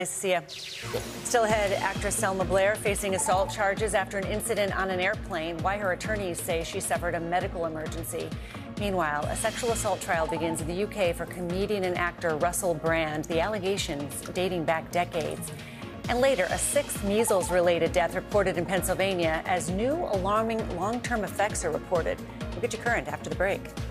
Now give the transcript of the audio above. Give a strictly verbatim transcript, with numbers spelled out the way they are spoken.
Nice to see you. Still ahead, actress Selma Blair facing assault charges after an incident on an airplane. Why her attorneys say she suffered a medical emergency. Meanwhile, a sexual assault trial begins in the U K for comedian and actor Russell Brand, the allegations dating back decades. And later, a sixth measles-related death reported in Pennsylvania as new alarming long-term effects are reported. We'll get you current after the break.